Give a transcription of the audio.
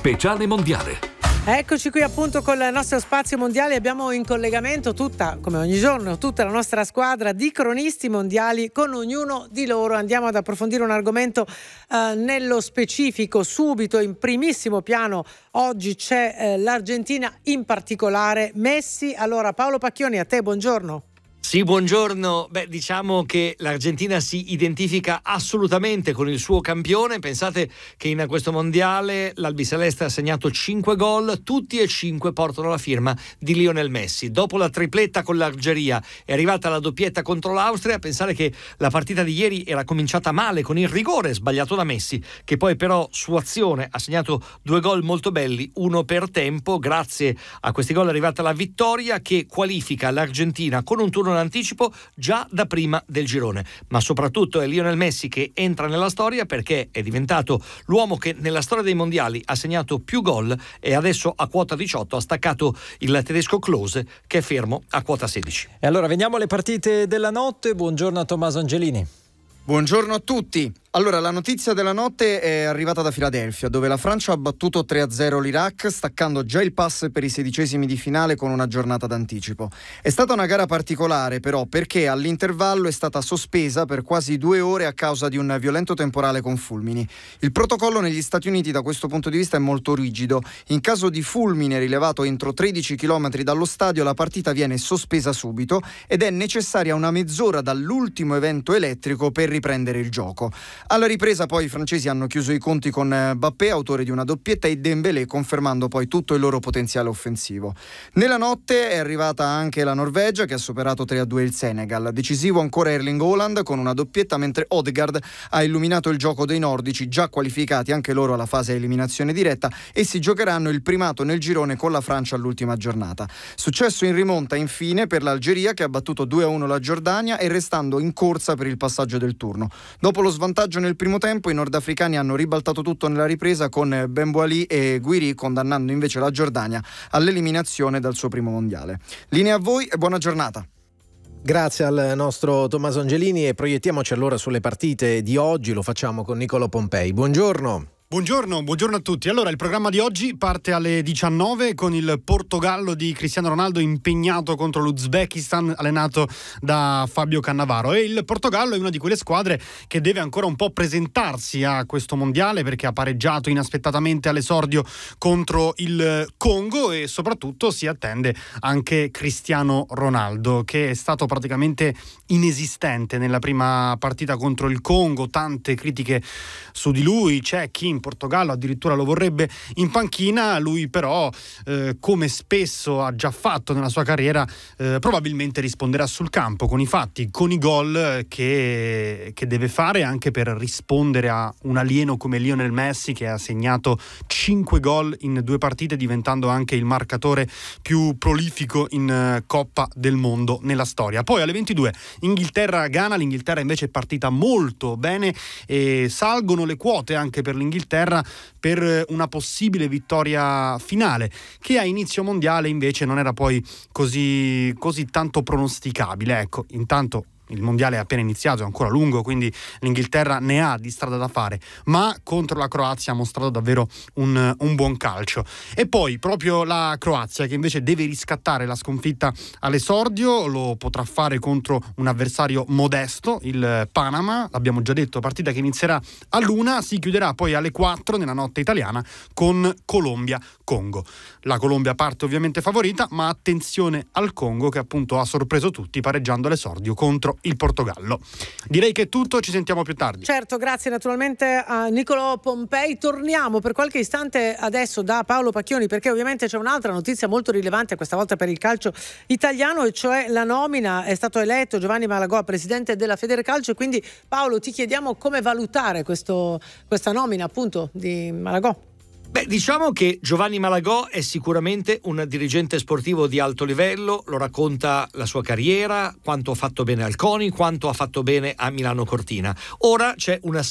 Speciale mondiale. Eccoci qui appunto con il nostro spazio mondiale. Abbiamo in collegamento come ogni giorno, tutta la nostra squadra di cronisti mondiali. Con ognuno di loro andiamo ad approfondire un argomento nello specifico. Subito, in primissimo piano, oggi c'è l'Argentina, in particolare Messi. Allora, Paolo Pacchioni, a te, buongiorno. Sì, buongiorno. Diciamo che l'Argentina si identifica assolutamente con il suo campione. Pensate che in questo mondiale l'albiceleste ha segnato 5 gol, tutti e 5 portano la firma di Lionel Messi. Dopo la tripletta con l'Algeria è arrivata la doppietta contro l'Austria. Pensare che la partita di ieri era cominciata male con il rigore sbagliato da Messi, che poi però su azione ha segnato 2 gol molto belli, uno per tempo. Grazie a questi gol è arrivata la vittoria che qualifica l'Argentina con un turno in anticipo già da prima del girone. Ma soprattutto è Lionel Messi che entra nella storia, perché è diventato l'uomo che nella storia dei mondiali ha segnato più gol e adesso a quota 18 ha staccato il tedesco Klose, che è fermo a quota 16. E allora veniamo alle partite della notte. Buongiorno a Tommaso Angelini. Buongiorno a tutti. Allora, la notizia della notte è arrivata da Filadelfia, dove la Francia ha battuto 3-0 l'Iraq, staccando già il pass per i 16esimi di finale con una giornata d'anticipo. È stata una gara particolare, però, perché all'intervallo è stata sospesa per quasi 2 ore a causa di un violento temporale con fulmini. Il protocollo negli Stati Uniti da questo punto di vista è molto rigido. In caso di fulmine rilevato entro 13 km dallo stadio, la partita viene sospesa subito ed è necessaria una mezz'ora dall'ultimo evento elettrico per riprendere il gioco. Alla ripresa poi i francesi hanno chiuso i conti con Mbappé, autore di una doppietta, e Dembélé, confermando poi tutto il loro potenziale offensivo. Nella notte è arrivata anche la Norvegia, che ha superato 3-2 il Senegal. Decisivo ancora Erling Haaland con una doppietta, mentre Odegaard ha illuminato il gioco dei nordici, già qualificati anche loro alla fase a eliminazione diretta, e si giocheranno il primato nel girone con la Francia all'ultima giornata. Successo in rimonta infine per l'Algeria, che ha battuto 2-1 la Giordania e restando in corsa per il passaggio del turno. Dopo lo svantaggio nel primo tempo, i nordafricani hanno ribaltato tutto nella ripresa con Ben Boali e Guiri, condannando invece la Giordania all'eliminazione dal suo primo mondiale. Linea a voi e buona giornata. Grazie al nostro Tommaso Angelini e proiettiamoci allora sulle partite di oggi. Lo facciamo con Niccolò Pompei. Buongiorno. Buongiorno a tutti. Allora, il programma di oggi parte alle 19 con il Portogallo di Cristiano Ronaldo impegnato contro l'Uzbekistan, allenato da Fabio Cannavaro. E il Portogallo è una di quelle squadre che deve ancora un po' presentarsi a questo mondiale, perché ha pareggiato inaspettatamente all'esordio contro il Congo, e soprattutto si attende anche Cristiano Ronaldo, che è stato praticamente inesistente nella prima partita contro il Congo. Tante critiche su di lui, c'è chi in Portogallo addirittura lo vorrebbe in panchina. Lui però, come spesso ha già fatto nella sua carriera, probabilmente risponderà sul campo con i fatti, con i gol che deve fare, anche per rispondere a un alieno come Lionel Messi, che ha segnato 5 gol in 2 partite, diventando anche il marcatore più prolifico in Coppa del Mondo nella storia. Poi alle 22 Inghilterra-Ghana. L'Inghilterra invece è partita molto bene e salgono le quote anche per l'Inghilterra per una possibile vittoria finale, che a inizio mondiale invece non era poi così tanto pronosticabile. Ecco, intanto il mondiale è appena iniziato, è ancora lungo, quindi l'Inghilterra ne ha di strada da fare, ma contro la Croazia ha mostrato davvero un buon calcio. E poi proprio la Croazia, che invece deve riscattare la sconfitta all'esordio, lo potrà fare contro un avversario modesto, il Panama. L'abbiamo già detto, partita che inizierà all'1, si chiuderà poi alle 4 nella notte italiana con Colombia-Congo. La Colombia parte ovviamente favorita, ma attenzione al Congo, che appunto ha sorpreso tutti pareggiando all'esordio contro il Portogallo. Direi che è tutto, ci sentiamo più tardi. Certo, grazie naturalmente a Niccolò Pompei. Torniamo per qualche istante adesso da Paolo Pacchioni, perché ovviamente c'è un'altra notizia molto rilevante, questa volta per il calcio italiano, e cioè la nomina. È stato eletto Giovanni Malagò presidente della Federcalcio, e quindi Paolo ti chiediamo come valutare questa nomina appunto di Malagò. Diciamo che Giovanni Malagò è sicuramente un dirigente sportivo di alto livello, lo racconta la sua carriera, quanto ha fatto bene al CONI, quanto ha fatto bene a Milano Cortina. Ora c'è una